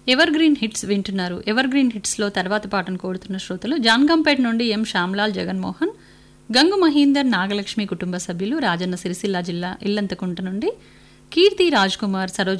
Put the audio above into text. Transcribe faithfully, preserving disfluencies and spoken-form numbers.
Ever green hits వింటున్నారు. Ever green హిట్స్లో తర్వాత పాటను కోరుతున్న శ్రోతలు జాన్గంపేట నుండి ఎం శ్యామ్లాల్ జగన్మోహన్, గంగు మహీందర్, నాగలక్ష్మి కుటుంబ సభ్యులు, రాజన్న సిరిసిల్ల జిల్లా ఇల్లంతకుంట నుండి కీర్తి, రాజ్ కుమార్, సరోజ